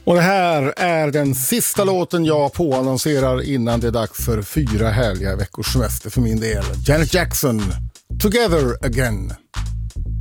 Och det här är den sista låten jag påannonserar innan det är dags för 4 härliga veckors semester för min del. Janet Jackson, Together Again.